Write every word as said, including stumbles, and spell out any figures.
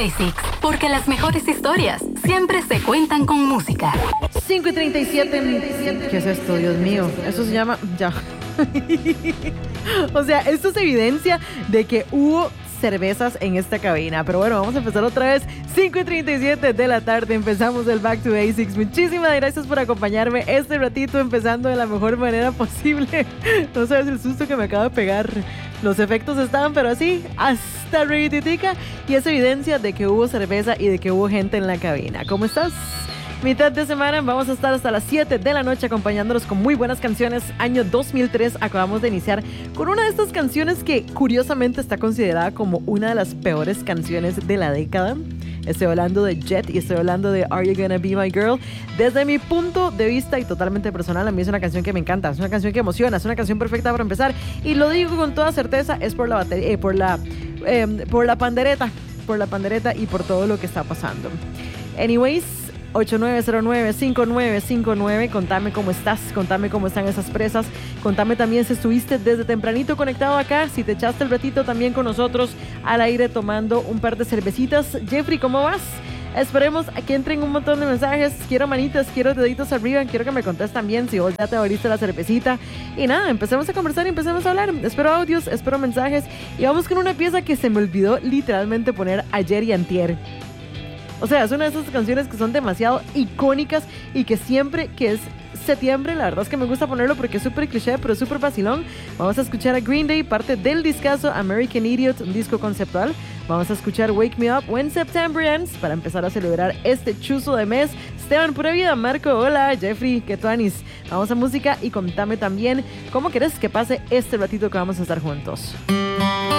Basics, porque las mejores historias siempre se cuentan con música. cinco y treinta y siete. ¿Qué es esto, Dios mío? Eso se llama... Ya. O sea, esto es evidencia de que hubo cervezas en esta cabina. Pero bueno, vamos a empezar otra vez. cinco y treinta y siete de la tarde. Empezamos el Back to Basics. Muchísimas gracias por acompañarme este ratito, empezando de la mejor manera posible. No sabes el susto que me acaba de pegar. Los efectos estaban, pero así, hasta reititica. Y es evidencia de que hubo cerveza y de que hubo gente en la cabina. ¿Cómo estás? Mitad de semana, vamos a estar hasta las siete de la noche acompañándolos con muy buenas canciones. Año dos mil tres, acabamos de iniciar con una de estas canciones que curiosamente está considerada como una de las peores canciones de la década. Estoy hablando de Jet y estoy hablando de Are You Gonna Be My Girl. Desde mi punto de vista y totalmente personal, a mí es una canción que me encanta, es una canción que emociona, es una canción perfecta para empezar. Y lo digo con toda certeza, es por la batería, eh, por la, eh, por la pandereta, por la pandereta y por todo lo que está pasando. Anyways, ocho nueve cero nueve, cinco nueve cinco nueve, contame cómo estás, contame cómo están esas presas, contame también si estuviste desde tempranito conectado acá, si te echaste el ratito también con nosotros al aire tomando un par de cervecitas. Jeffrey, ¿cómo vas? Esperemos a que entren un montón de mensajes. Quiero manitas, quiero deditos arriba, quiero que me contes también si vos ya te abriste la cervecita. Y nada, empecemos a conversar y empecemos a hablar. Espero audios, espero mensajes y vamos con una pieza que se me olvidó literalmente poner ayer y antier. O sea, es una de esas canciones que son demasiado icónicas y que siempre que es septiembre, la verdad es que me gusta ponerlo porque es súper cliché, pero es súper vacilón. Vamos a escuchar a Green Day, parte del discazo American Idiot, un disco conceptual. Vamos a escuchar Wake Me Up When September Ends para empezar a celebrar este chuzo de mes. Esteban, pura vida. Marco, hola. Jeffrey, ¿qué tuanis? Vamos a música y contame también cómo querés que pase este ratito que vamos a estar juntos.